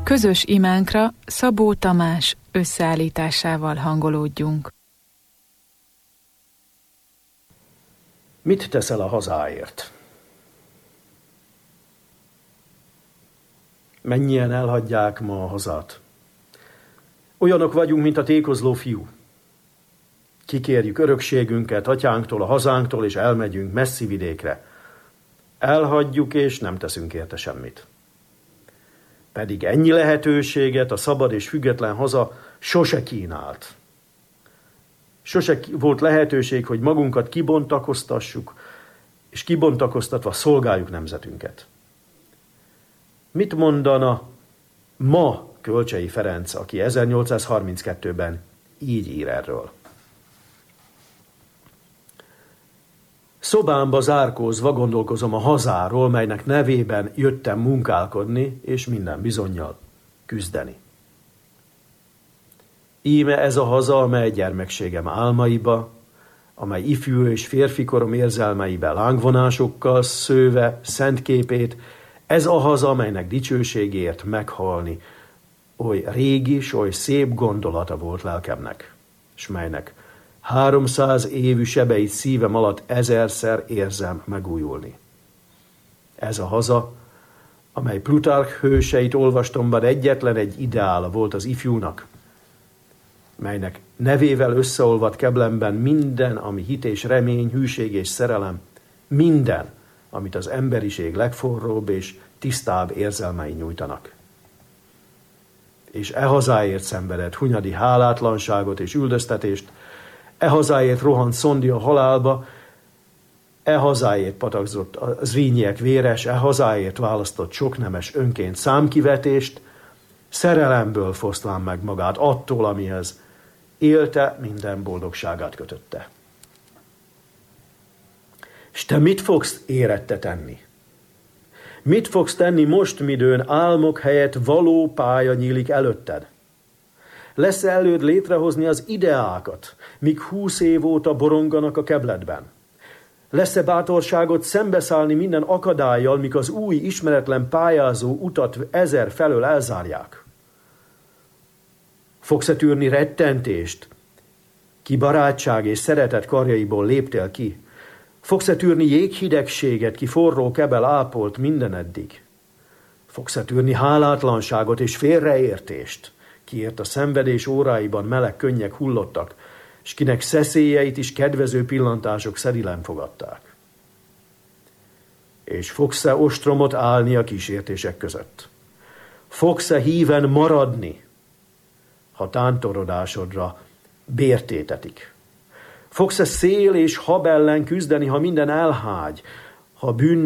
Közös imánkra Szabó Tamás összeállításával hangolódjunk. Mit teszel a hazáért? Mennyien elhagyják ma a hazát? Olyanok vagyunk, mint a tékozló fiú. Kikérjük örökségünket atyánktól, a hazánktól, és elmegyünk messzi vidékre. Elhagyjuk, és nem teszünk érte semmit. Pedig ennyi lehetőséget a szabad és független haza sose kínált. Sose volt lehetőség, hogy magunkat kibontakoztassuk, és kibontakoztatva szolgáljuk nemzetünket. Mit mondana ma Kölcsey Ferenc, aki 1832-ben így ír erről? Szobámba zárkózva gondolkozom a hazáról, melynek nevében jöttem munkálkodni, és minden bizonnyal küzdeni. Íme ez a haza, amely gyermekségem álmaiba, amely ifjú és férfikorom érzelmeibe lángvonásokkal szőve szent képét, ez a haza, amelynek dicsőségért meghalni, oly régi, s oly szép gondolata volt lelkemnek, s melynek 300 évű sebeit szívem alatt 1000-szer érzem megújulni. Ez a haza, amely Plutarch hőseit olvastomban egyetlen egy ideála volt az ifjúnak, melynek nevével összeolvadt keblemben minden, ami hit és remény, hűség és szerelem, minden, amit az emberiség legforróbb és tisztább érzelmei nyújtanak. És e hazáért szenvedett hunyadi hálátlanságot és üldöztetést, e hazáért rohant Szondi a halálba, e hazáért patakzott a Zrínyiek véres, e hazáért választott soknemes önként számkivetést, szerelemből foszlán meg magát attól, amihez élte, minden boldogságát kötötte. És te mit fogsz érette tenni? Mit fogsz tenni most, midőn álmok helyett való pálya nyílik előtted? Lesz előd létrehozni az ideákat, míg 20 év óta boronganak a kebledben? Lesz-e bátorságot szembeszállni minden akadállyal, míg az új, ismeretlen pályázó utat 1000 felől elzárják? Fogsz-e tűrni rettentést, ki barátság és szeretet karjaiból léptél ki? Fogsz-e tűrni jéghidegséget, ki forró kebel ápolt mindeneddig? Fogsz-e tűrni hálátlanságot és félreértést, kiért a szenvedés óráiban meleg könnyek hullottak, s kinek szeszélyeit is kedvező pillantások szerilem fogadták? És fogsz-e ostromot állni a kísértések között? Fogsz-e híven maradni, ha tántorodásodra bértétetik? Fogsz-e szél és hab ellen küzdeni, ha minden elhágy, ha bűn